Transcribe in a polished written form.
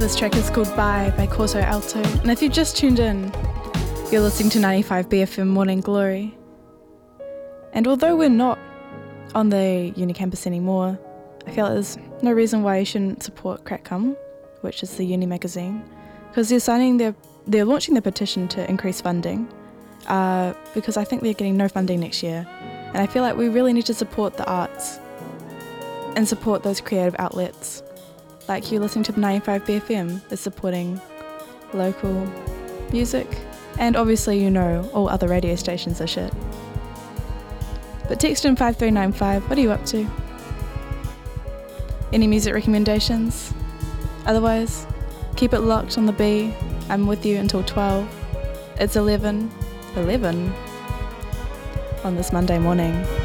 This track is called Bye by Corso Alto. And if you've just tuned in, you're listening to 95 BFM Morning Glory. And although we're not on the uni campus anymore, I feel like there's no reason why you shouldn't support Crack Cum, which is the uni magazine, because they're launching their petition to increase funding, because I think they're getting no funding next year. And I feel like we really need to support the arts and support those creative outlets. Like you listening to 95 BFM is supporting local music, and obviously all other radio stations are shit. But text in 5395, what are you up to? Any music recommendations? Otherwise, keep it locked on the B. I'm with you until 12. It's 11 on this Monday morning.